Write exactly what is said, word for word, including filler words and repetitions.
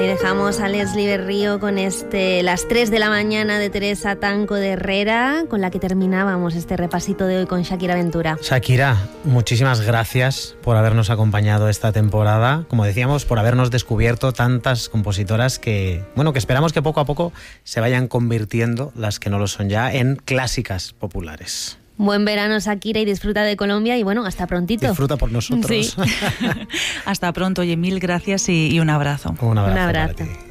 dejamos a Leslie Berrío con este Las tres de la mañana de Teresa Tanco de Herrera, con la que terminábamos este repasito de hoy con Shakira Ventura. Shakira, muchísimas gracias por habernos acompañado esta temporada. Como decíamos, por habernos descubierto tantas compositoras que, bueno, que esperamos que poco a poco se vayan convirtiendo, las que no lo son ya, en clásicas populares. Buen verano, Shakira, y disfruta de Colombia y bueno, hasta prontito. Disfruta por nosotros. Sí. Hasta pronto, oye, mil gracias y, y un abrazo. Un abrazo. Un abrazo. Para ti.